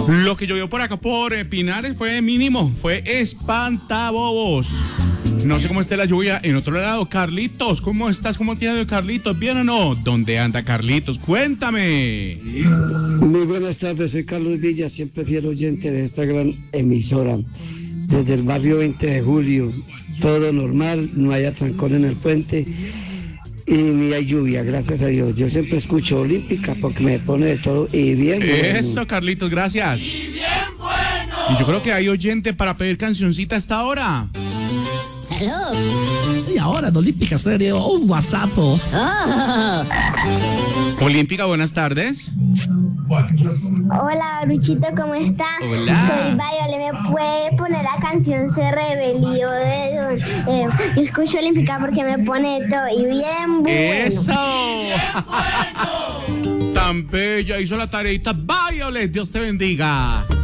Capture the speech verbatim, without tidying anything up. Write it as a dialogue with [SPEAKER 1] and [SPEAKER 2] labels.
[SPEAKER 1] Lo que llovió por acá por eh, Pinares fue mínimo, fue espantabobos. No sé cómo esté la lluvia en otro lado. Carlitos, ¿cómo estás? ¿Cómo te ha ido, Carlitos? ¿Bien o no? ¿Dónde anda Carlitos? Cuéntame.
[SPEAKER 2] Muy buenas tardes, soy Carlos Villa, siempre fiel oyente de esta gran emisora. Desde el barrio veinte de julio, todo normal, no hay atrancón en el puente y ni hay lluvia, gracias a Dios. Yo siempre escucho Olímpica porque me pone de todo y bien bueno.
[SPEAKER 1] Eso, Carlitos, gracias. Y bien bueno. Y yo creo que hay oyente para pedir cancioncita a esta hora.
[SPEAKER 3] Hello.
[SPEAKER 4] Y ahora, de Olímpica Stereo, un WhatsApp. Oh.
[SPEAKER 1] Olímpica, buenas tardes.
[SPEAKER 5] Hola, Luchito, ¿cómo está?
[SPEAKER 1] Hola.
[SPEAKER 5] Soy Violet, ¿me puede poner la canción Se Rebelió de Don? Eh, yo escucho Olímpica porque me pone todo y bien bueno.
[SPEAKER 1] ¡Eso! Tan bella, hizo la tareita. Violet, Dios te bendiga.